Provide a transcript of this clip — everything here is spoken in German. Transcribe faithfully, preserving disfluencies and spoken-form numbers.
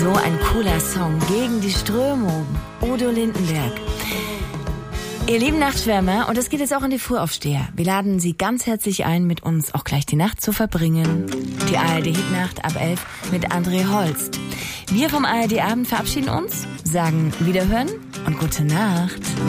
So ein cooler Song gegen die Strömung. Udo Lindenberg. Ihr lieben Nachtschwärmer, und das geht jetzt auch an die Frühaufsteher. Wir laden Sie ganz herzlich ein, mit uns auch gleich die Nacht zu verbringen. Die A R D-Hitnacht ab elf mit André Holst. Wir vom A R D-Abend verabschieden uns, sagen Wiederhören und gute Nacht.